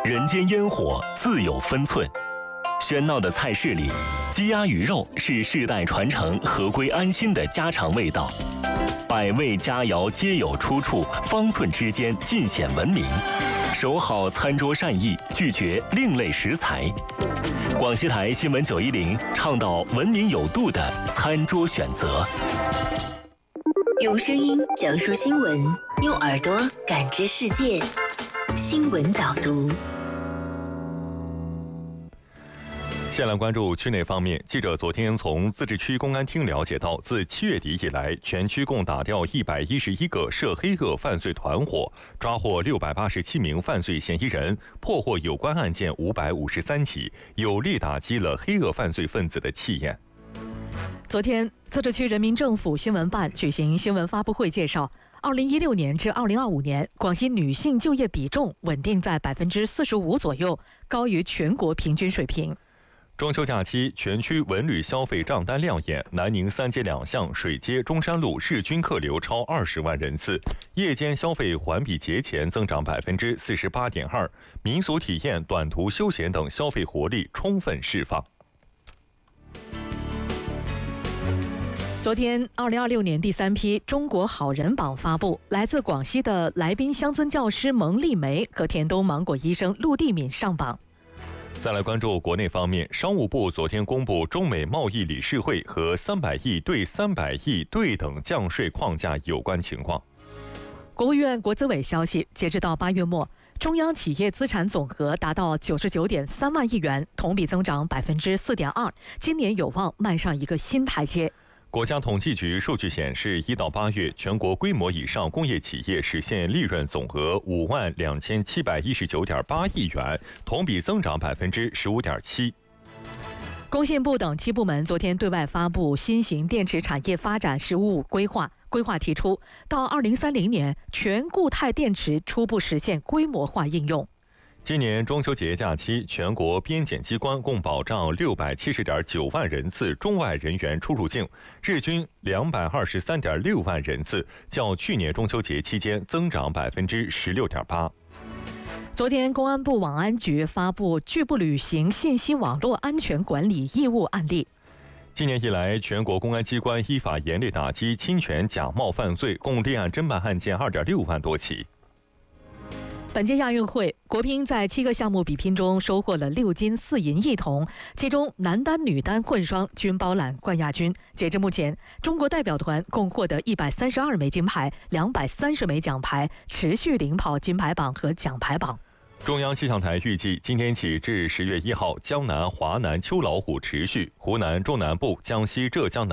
人间烟火自有分寸。喧闹的菜市里，鸡鸭鱼肉是世代传承、合归安心的家常味道。百味佳肴皆有出处，方寸之间尽显文明。守好餐桌善意，拒绝另类食材。广西台新闻910倡导文明有度的餐桌选择。 用声音讲述新闻，用耳朵感知世界。新闻早读。 先来关注区内方面，记者昨天从自治区公安厅了解到，自7月底以来，全区共打掉111个涉黑恶犯罪团伙，抓获687名犯罪嫌疑人，破获有关案件553起，有力打击了黑恶犯罪分子的气焰。 昨天，自治区人民政府新闻办举行新闻发布会，介绍2016年至2025年，广西女性就业比重稳定在45%左右，高于全国平均水平。 中秋假期，全区文旅消费账单亮眼，南宁3街2巷、水街、中山路日均客流超20万人次，夜间消费环比节前增长48.2%，民俗体验、短途休闲等消费活力充分释放。 昨天，2026年第3批中国好人榜发布，来自广西的来宾乡村教师蒙丽梅和田东芒果医生陆地敏上榜。 再来关注国内方面，商务部昨天公布中美贸易理事会和300亿对300亿对等降税框架有关情况。 国务院国资委消息，截止到8月末，中央企业资产总额达到99.3万亿元，同比增长4.2%，今年有望迈上一个新台阶。 国家统计局数据显示，1到8月，全国规模以上工业企业实现利润总额52719.8亿元，同比增长15.7%。 工信部等7部门昨天对外发布新型电池产业发展实务规划，规划提出，到2030年，全固态电池初步实现规模化应用。 今年中秋节假期，全国边检机关共保障670.9万人次中外人员出入境，日均223.6万人次，较去年中秋节期间增长16.8%。 昨天，公安部网安局发布拒不履行信息网络安全管理义务案例。 今年以来，全国公安机关依法严厉打击侵权假冒犯罪，共立案侦办案件2.6万多起。 本届亚运会，国乒在7个项目比拼中收获了6金4银1铜，其中男单、女单混双均包揽冠亚军。截至目前，中国代表团共获得132枚金牌、230枚奖牌，持续领跑金牌榜和奖牌榜。 中央气象台预计，今天起至10月1号，江南、华南秋老虎持续，湖南、中南部、江西、浙江